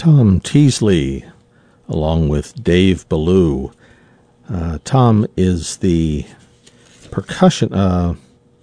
Tom Teasley, along with Dave Ballou. Tom is the percussionist.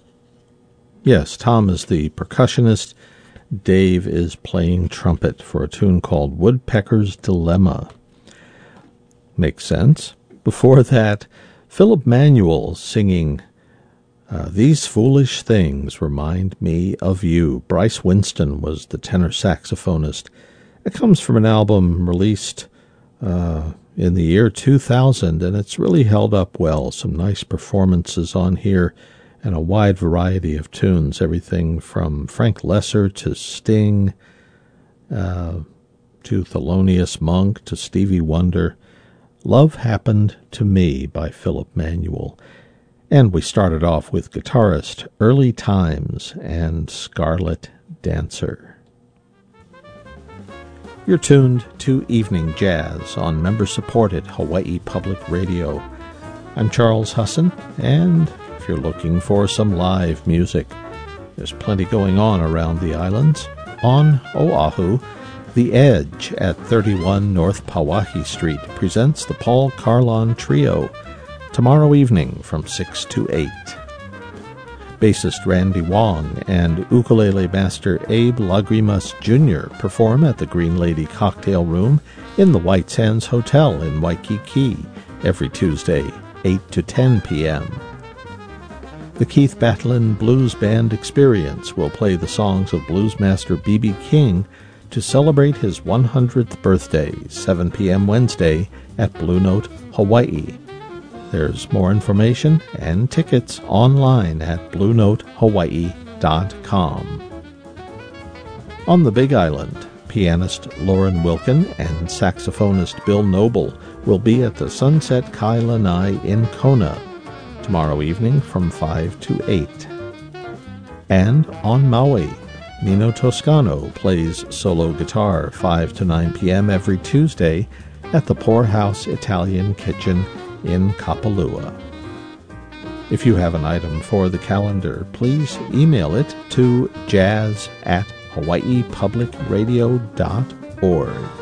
Dave is playing trumpet for a tune called Woodpecker's Dilemma. Makes sense. Before that, Philip Manuel singing These Foolish Things Remind Me of You. Bryce Winston was the tenor saxophonist. It comes from an album released in the year 2000, and it's really held up well. Some nice performances on here and a wide variety of tunes, everything from Frank Lesser to Sting to Thelonious Monk to Stevie Wonder. Love Happened to Me by Philip Manuel. And we started off with guitarist Early Times and Scarlet Dancer. You're tuned to Evening Jazz on member-supported Hawaii Public Radio. I'm Charles Husson, and if you're looking for some live music, there's plenty going on around the islands. On Oahu, The Edge at 31 North Pauahi Street presents the Paul Carlon Trio tomorrow evening from 6 to 8. Bassist Randy Wong and ukulele master Abe Lagrimas Jr. perform at the Green Lady Cocktail Room in the White Sands Hotel in Waikiki every Tuesday, 8 to 10 p.m. The Keith Batlin Blues Band Experience will play the songs of bluesmaster B.B. King to celebrate his 100th birthday, 7 p.m. Wednesday at Blue Note, Hawaii. There's more information and tickets online at BlueNoteHawaii.com. On the Big Island, pianist Lauren Wilkin and saxophonist Bill Noble will be at the Sunset Kai Lanai in Kona tomorrow evening from 5 to 8. And on Maui, Nino Toscano plays solo guitar 5 to 9 p.m. every Tuesday at the Poorhouse Italian Kitchen in Kapalua. If you have an item for the calendar, please email it to jazz@hawaiipublicradio.org.